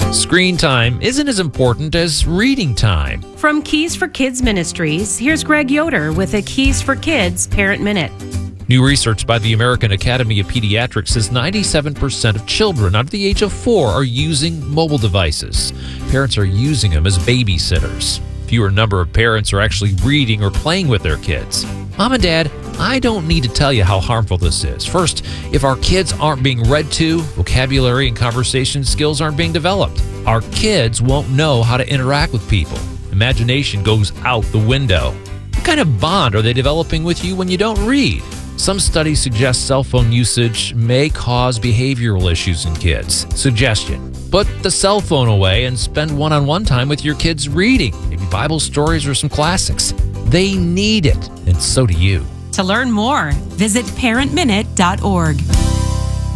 Screen time isn't as important as reading time. From Keys for Kids Ministries, here's Greg Yoder with a Keys for Kids Parent Minute. New research by the American Academy of Pediatrics says 97% of children under the age of 4 are using mobile devices. Parents are using them as babysitters. Fewer number of parents are actually reading or playing with their kids. Mom and Dad, I don't need to tell you how harmful this is. First, if our kids aren't being read to, vocabulary and conversation skills aren't being developed. Our kids won't know how to interact with people. Imagination goes out the window. What kind of bond are they developing with you when you don't read? Some studies suggest cell phone usage may cause behavioral issues in kids. Suggestion: put the cell phone away and spend one-on-one time with your kids reading, maybe Bible stories or some classics. They need it, and so do you. To learn more, visit parentminute.org.